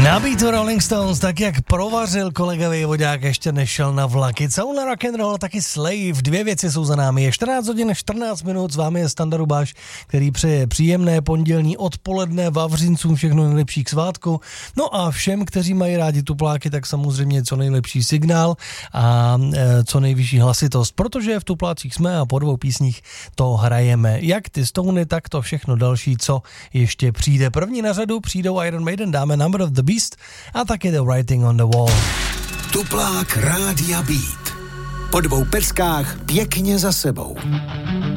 Na beatu Rolling Stones, tak jak provařil kolega Věvodák, ještě nešel na vlaky. Celou rock and roll, taky Slave, dvě věci jsou za námi. Je 14 hodin 14 minut, s vámi je Standa Rubáš, který přeje příjemné pondělní odpoledne Vavřincům všechno nejlepší k svátku. No a všem, kteří mají rádi tupláky, tak samozřejmě co nejlepší signál a co nejvyšší hlasitost, protože v tuplácích jsme a po dvou písních to hrajeme. Jak ty Stony, tak to všechno další, co ještě přijde. První na řadu přijdou Iron Maiden, dáme Number of the Beast a taky The Writing on the Wall. Tuplák Rádia Beat. Po dvou peskách pěkně za sebou.